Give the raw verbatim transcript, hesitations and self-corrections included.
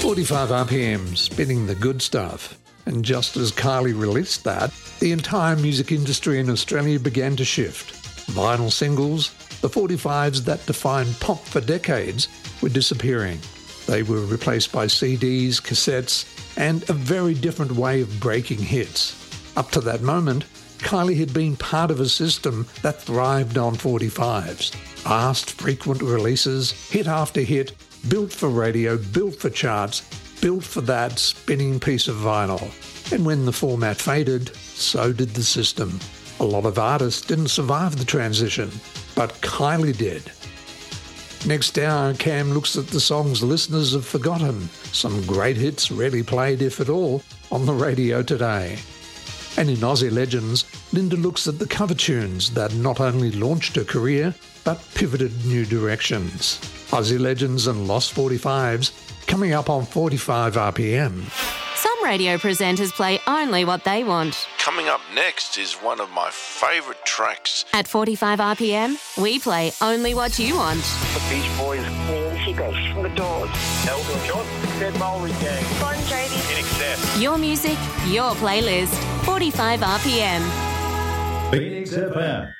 forty-five R P M, spinning the good stuff. And just as Kylie released that, the entire music industry in Australia began to shift. Vinyl singles, the forty-fives that defined pop for decades, were disappearing. They were replaced by C Ds, cassettes, and a very different way of breaking hits. Up to that moment, Kylie had been part of a system that thrived on forty-fives. Fast, frequent releases, hit after hit, built for radio, built for charts, built for that spinning piece of vinyl. And when the format faded, so did the system. A lot of artists didn't survive the transition, but Kylie did. Next hour, Cam looks at the songs listeners have forgotten, some great hits rarely played, if at all, on the radio today. And in Aussie Legends, Linda looks at the cover tunes that not only launched her career, but pivoted new directions. Aussie Legends and Lost forty-fives, coming up on forty-five R P M. Some radio presenters play only what they want. Coming up next is one of my favourite tracks. At forty-five R P M, we play only what you want. The Beach Boys, Ian Higgins from The Doors, Elton John, Dead Mulry Gang, Bon Jovi, In Excess. Your music, your playlist. forty-five R P M. Phoenix F M.